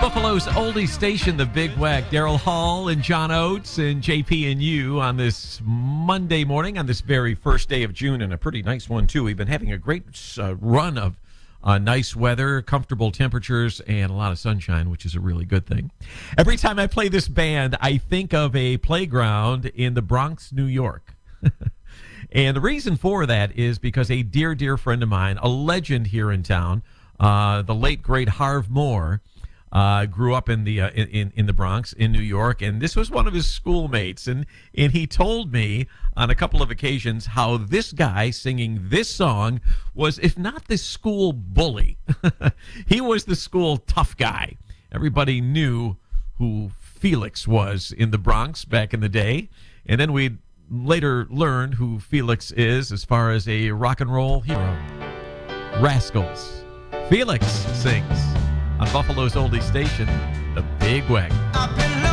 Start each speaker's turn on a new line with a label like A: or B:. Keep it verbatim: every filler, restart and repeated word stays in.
A: Buffalo's oldie station, the Big Whack. Daryl Hall and John Oates and J P and you on this Monday morning, on this very first day of June, and a pretty nice one, too. We've been having a great uh, run of uh, nice weather, comfortable temperatures, and a lot of sunshine, which is a really good thing. Every time I play this band, I think of a playground in the Bronx, New York. And the reason for that is because a dear, dear friend of mine, a legend here in town, uh, the late, great Harv Moore, Uh, grew up in the uh, in in the Bronx in New York, and this was one of his schoolmates, and and he told me on a couple of occasions how this guy singing this song was, if not the school bully, he was the school tough guy. Everybody knew who Felix was in the Bronx back in the day, and then we later learned who Felix is as far as a rock and roll hero. Rascals. Felix sings on Buffalo's oldie station, the Big Whack.